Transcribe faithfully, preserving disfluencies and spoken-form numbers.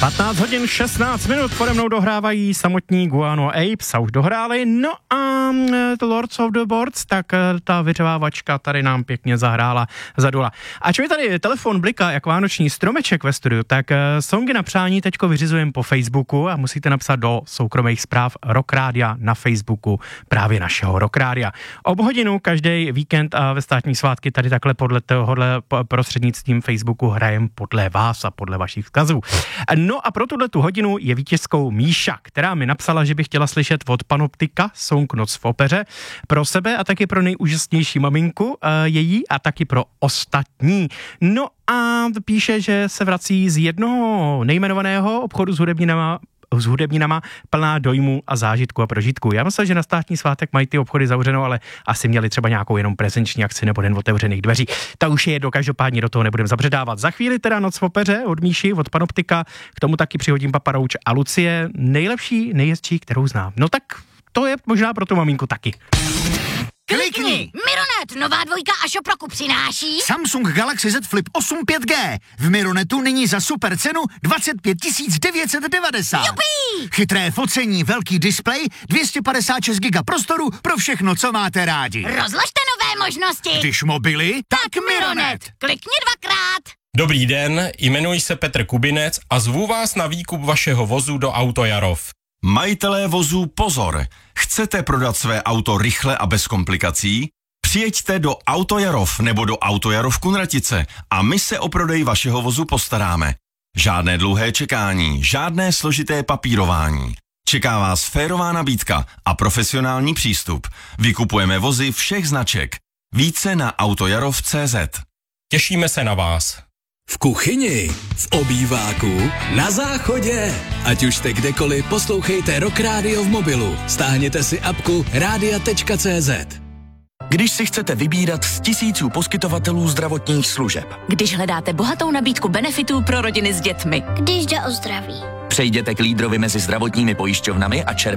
patnáct hodin šestnáct minut pode mnou dohrávají samotní Guano Apes a už dohráli. No a Lords of the Boards, tak ta vyřevávačka tady nám pěkně zahrála zadula. A či mi tady telefon bliká jak vánoční stromeček ve studiu, tak songy na přání teďko vyřizujem po Facebooku a musíte napsat do soukromých zpráv Rock Rádia na Facebooku právě našeho Rock Rádia. Ob hodinu každý víkend a ve státní svátky tady takhle podle tohohle prostřednictvím Facebooku hrajem podle vás a podle vašich vzkazů. No a pro tuhle tu hodinu je vítězkou Míša, která mi napsala, že by chtěla slyšet od Panoptika song Noc v opeře pro sebe a taky pro nejúžasnější maminku e, její a taky pro ostatní. No a píše, že se vrací z jednoho nejmenovaného obchodu s hudebninama s hudebninama plná dojmu a zážitku a prožitku. Já myslím, že na státní svátek mají ty obchody zavřeno, ale asi měli třeba nějakou jenom prezenční akci nebo den otevřených dveří. Ta už je jedno, každopádně do toho nebudeme zabředávat. Za chvíli teda Noc v opeře od Míši, od Panoptika, k tomu taky přihodím Papa Roach a Lucie, nejlepší, nejhezčí, kterou znám. No tak to je možná pro tu maminku taky. Klikni! Mironet, nová dvojka a Šoproku přináší Samsung Galaxy Z Flip osm pět G. V Mironetu nyní za super cenu dvacet pět tisíc devět set devadesát. Jupí! Chytré focení, velký displej, dvě stě padesát šest giga prostoru pro všechno, co máte rádi. Rozložte nové možnosti. Když mobily, tak, tak Mironet. Klikni dvakrát. Dobrý den, jmenuji se Petr Kubinec a zvu vás na výkup vašeho vozu do Auto Jarov. Majitelé vozů pozor! Chcete prodat své auto rychle a bez komplikací? Přijeďte do Auto Jarov nebo do Auto Jarov Kunratice a my se o prodej vašeho vozu postaráme. Žádné dlouhé čekání, žádné složité papírování. Čeká vás férová nabídka a profesionální přístup. Vykupujeme vozy všech značek. Více na autojarov tečka cé zet. Těšíme se na vás. V kuchyni, v obýváku, na záchodě. Ať už jste kdekoliv, poslouchejte Rock Radio v mobilu. Stáhněte si apku rádia tečka cé zet. Když si chcete vybírat z tisíců poskytovatelů zdravotních služeb. Když hledáte bohatou nabídku benefitů pro rodiny s dětmi. Když jde o zdraví. Přejděte k lídrovi mezi zdravotními pojišťovnami a čerpejte